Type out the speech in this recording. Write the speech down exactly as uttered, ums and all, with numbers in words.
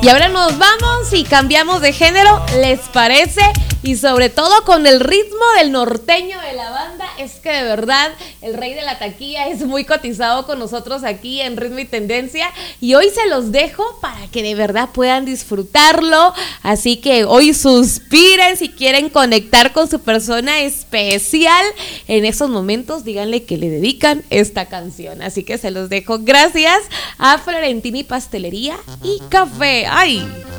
Y ahora nos vamos y cambiamos de género, ¿les parece? Y sobre todo con el ritmo del norteño de la banda. Es que de verdad el rey de la taquilla es muy cotizado con nosotros aquí en Ritmo y Tendencia. Y hoy se los dejo para que de verdad puedan disfrutarlo. Así que hoy suspiren si quieren conectar con su persona especial. En esos momentos díganle que le dedican esta canción. Así que se los dejo. Gracias a Florentini Pastelería y Café. ¡Ay!